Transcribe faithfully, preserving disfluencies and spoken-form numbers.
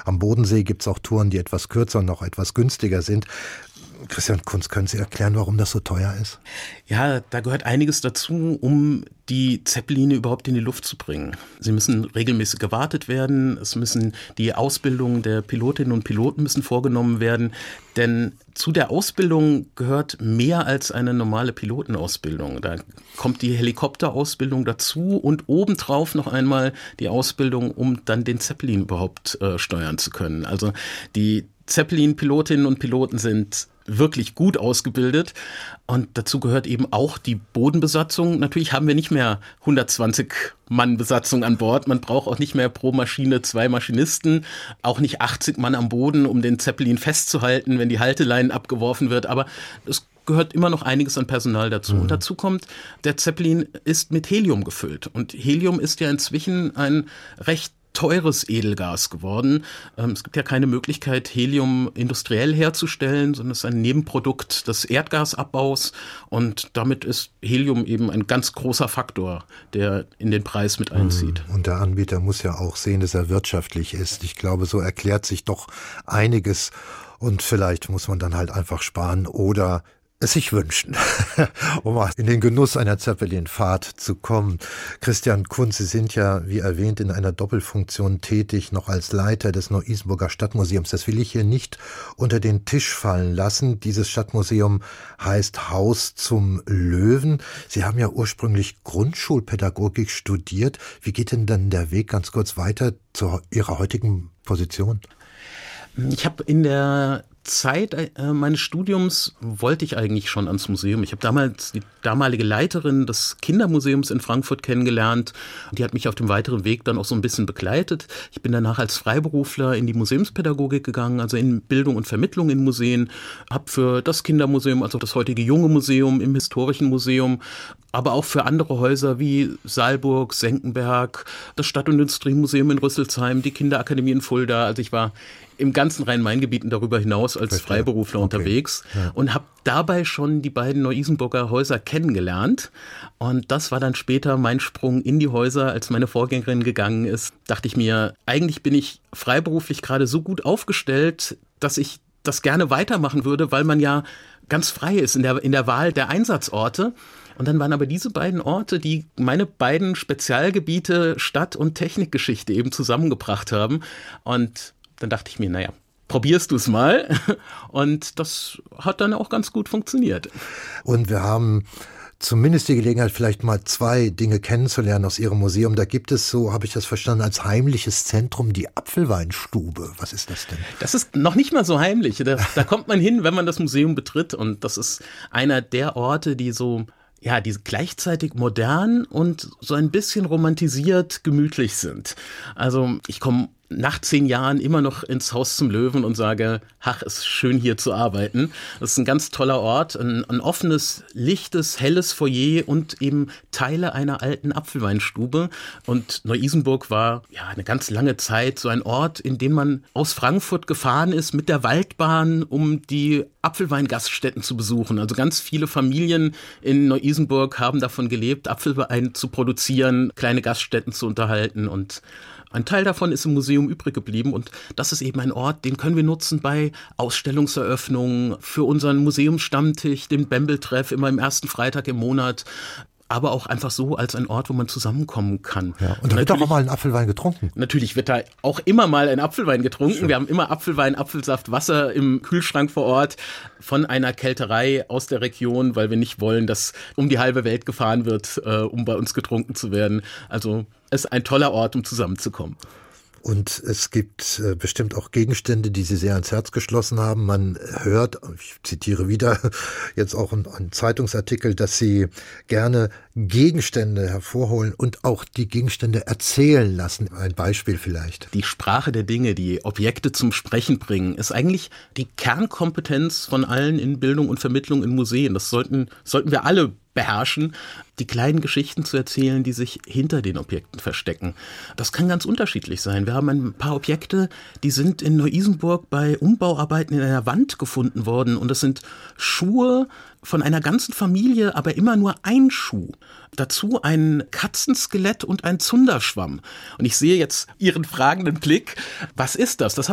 Am Bodensee gibt es auch Touren, die etwas kürzer und noch etwas günstiger sind. Christian Kunz, können Sie erklären, warum das so teuer ist? Ja, da gehört einiges dazu, um die Zeppeline überhaupt in die Luft zu bringen. Sie müssen regelmäßig gewartet werden, es müssen die Ausbildung der Pilotinnen und Piloten müssen vorgenommen werden, denn zu der Ausbildung gehört mehr als eine normale Pilotenausbildung. Da kommt die Helikopterausbildung dazu und obendrauf noch einmal die Ausbildung, um dann den Zeppelin überhaupt äh, steuern zu können. Also die Zeppelin-Pilotinnen und Piloten sind wirklich gut ausgebildet und dazu gehört eben auch die Bodenbesatzung. Natürlich haben wir nicht mehr hundertzwanzig Mann Besatzung an Bord. Man braucht auch nicht mehr pro Maschine zwei Maschinisten, auch nicht achtzig Mann am Boden, um den Zeppelin festzuhalten, wenn die Halteleine abgeworfen wird. Aber es gehört immer noch einiges an Personal dazu. Mhm. Und dazu kommt, der Zeppelin ist mit Helium gefüllt. Und Helium ist ja inzwischen ein recht teures Edelgas geworden. Es gibt ja keine Möglichkeit, Helium industriell herzustellen, sondern es ist ein Nebenprodukt des Erdgasabbaus und damit ist Helium eben ein ganz großer Faktor, der in den Preis mit einzieht. Und der Anbieter muss ja auch sehen, dass er wirtschaftlich ist. Ich glaube, so erklärt sich doch einiges und vielleicht muss man dann halt einfach sparen oder es sich wünschen, um in den Genuss einer Zeppelin-Fahrt zu kommen. Christian Kunz, Sie sind ja, wie erwähnt, in einer Doppelfunktion tätig, noch als Leiter des Neu-Isenburger Stadtmuseums. Das will ich hier nicht unter den Tisch fallen lassen. Dieses Stadtmuseum heißt Haus zum Löwen. Sie haben ja ursprünglich Grundschulpädagogik studiert. Wie geht denn dann der Weg ganz kurz weiter zu Ihrer heutigen Position? Ich habe in der Zeit äh, meines Studiums wollte ich eigentlich schon ans Museum. Ich habe damals die damalige Leiterin des Kindermuseums in Frankfurt kennengelernt. Die hat mich auf dem weiteren Weg dann auch so ein bisschen begleitet. Ich bin danach als Freiberufler in die Museumspädagogik gegangen, also in Bildung und Vermittlung in Museen. Habe für das Kindermuseum, also das heutige Junge Museum im Historischen Museum, aber auch für andere Häuser wie Saalburg, Senckenberg, das Stadt- und Industriemuseum in Rüsselsheim, die Kinderakademie in Fulda. Also ich war im ganzen Rhein-Main-Gebiet und darüber hinaus als Freiberufler okay. unterwegs ja. und habe dabei schon die beiden Neu-Isenburger Häuser kennengelernt. Und das war dann später mein Sprung in die Häuser, als meine Vorgängerin gegangen ist. Dachte ich mir, eigentlich bin ich freiberuflich gerade so gut aufgestellt, dass ich das gerne weitermachen würde, weil man ja ganz frei ist in der, in der Wahl der Einsatzorte. Und dann waren aber diese beiden Orte, die meine beiden Spezialgebiete Stadt- und Technikgeschichte eben zusammengebracht haben. Und dann dachte ich mir, naja, probierst du es mal. Und das hat dann auch ganz gut funktioniert. Und wir haben zumindest die Gelegenheit, vielleicht mal zwei Dinge kennenzulernen aus Ihrem Museum. Da gibt es, so habe ich das verstanden, als heimliches Zentrum die Apfelweinstube. Was ist das denn? Das ist noch nicht mal so heimlich. Da, da kommt man hin, wenn man das Museum betritt. Und das ist einer der Orte, die so... ja, die gleichzeitig modern und so ein bisschen romantisiert gemütlich sind. Also ich komme nach zehn Jahren immer noch ins Haus zum Löwen und sage, ach, es ist schön hier zu arbeiten. Das ist ein ganz toller Ort, ein, ein offenes, lichtes, helles Foyer und eben Teile einer alten Apfelweinstube. Und Neu-Isenburg war ja eine ganz lange Zeit so ein Ort, in den man aus Frankfurt gefahren ist mit der Waldbahn, um die Apfelweingaststätten zu besuchen. Also ganz viele Familien in Neu-Isenburg haben davon gelebt, Apfelwein zu produzieren, kleine Gaststätten zu unterhalten und ein Teil davon ist im Museum übrig geblieben und das ist eben ein Ort, den können wir nutzen bei Ausstellungseröffnungen, für unseren Museumsstammtisch, den Bembel-Treff immer im ersten Freitag im Monat. Aber auch einfach so als ein Ort, wo man zusammenkommen kann. Ja, und da wird auch mal ein Apfelwein getrunken. Natürlich wird da auch immer mal ein Apfelwein getrunken. Schön. Wir haben immer Apfelwein, Apfelsaft, Wasser im Kühlschrank vor Ort von einer Kälterei aus der Region, weil wir nicht wollen, dass um die halbe Welt gefahren wird, äh, um bei uns getrunken zu werden. Also es ist ein toller Ort, um zusammenzukommen. Und es gibt äh, bestimmt auch Gegenstände, die Sie sehr ans Herz geschlossen haben. Man hört, ich zitiere wieder jetzt auch einen Zeitungsartikel, dass Sie gerne Gegenstände hervorholen und auch die Gegenstände erzählen lassen. Ein Beispiel vielleicht. Die Sprache der Dinge, die Objekte zum Sprechen bringen, ist eigentlich die Kernkompetenz von allen in Bildung und Vermittlung in Museen. Das sollten, sollten wir alle beherrschen, die kleinen Geschichten zu erzählen, die sich hinter den Objekten verstecken. Das kann ganz unterschiedlich sein. Wir haben ein paar Objekte, die sind in Neu-Isenburg bei Umbauarbeiten in einer Wand gefunden worden und das sind Schuhe von einer ganzen Familie, aber immer nur ein Schuh. Dazu ein Katzenskelett und ein Zunderschwamm. Und ich sehe jetzt Ihren fragenden Blick. Was ist das? Das haben